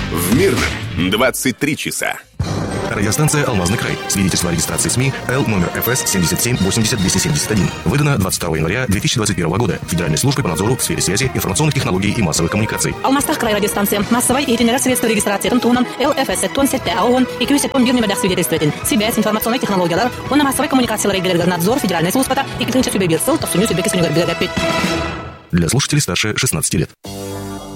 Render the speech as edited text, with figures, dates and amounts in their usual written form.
В Мирном 23 часа. Радиостанция «Алмазный край». Свидетельство о регистрации СМИ Л номер ФС 77-80-271. Выдано 22 января 2021 года Федеральной службой по надзору в сфере связи, информационных технологий и массовых коммуникаций. Алмастах край радиостанция. Массовой и итинерар средства регистрации Тунтунан ЛФС 17 АОН и Кюсетон бирнемедах свидетельствует. Связь, информационные технологии, он массовой коммуникации надзор Федеральной службы и клинча субъект ссыл, то сумею субъект Для слушателей старше 16 лет.